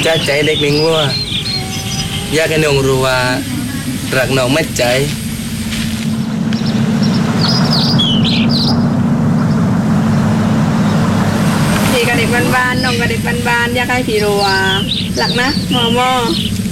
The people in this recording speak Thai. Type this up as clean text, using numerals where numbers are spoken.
จะใจเด็กหนึ่งว่าอยากให้น้องรู้ว่ารักน้องไม่ใจพี่กับเด็กบ้านๆน้องกับเด็กบ้านๆอยากให้พี่รู้ว่าหลักนะมอ